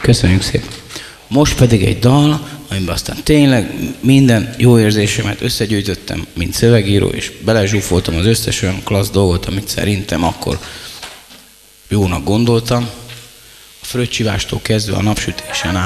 Köszönjük szépen. Most pedig egy dal, amiben aztán tényleg minden jó érzésemet összegyűjtöttem, mint szövegíró, és belezsúfoltam az összes olyan klassz dolgot, amit szerintem akkor jónak gondoltam. A fröccsivástól kezdve a napsütésen át.